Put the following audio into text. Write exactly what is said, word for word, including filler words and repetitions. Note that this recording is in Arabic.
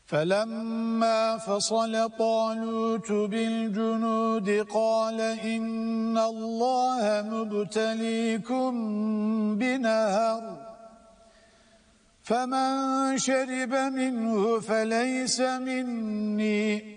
فلما فصل طالوت بالجنود قال إن الله مبتليكم بنهر فمن شرب منه فليس مني